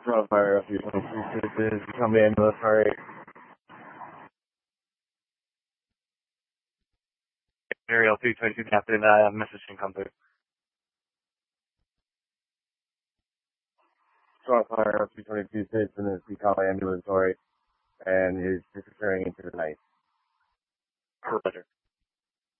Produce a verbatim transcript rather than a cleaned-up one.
Drop fire up to twenty-two citizens, become the ambulance, alright. Ariel two twenty-two Captain, uh, message can come through. Drop fire up to twenty-two citizens, become the ambulance, alright. And is disappearing into the night. Roger.